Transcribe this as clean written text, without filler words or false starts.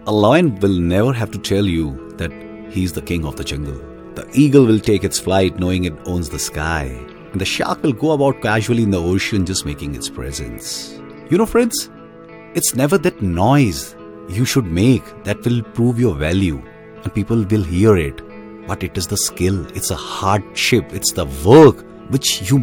A lion will never have to tell you that he's the king of the jungle. The eagle will take its flight knowing it owns the sky. And the shark will go about casually in the ocean just making its presence. You know, friends, it's never that noise you should make that will prove your value and people will hear it. But it is the skill, it's a hardship, it's the work which you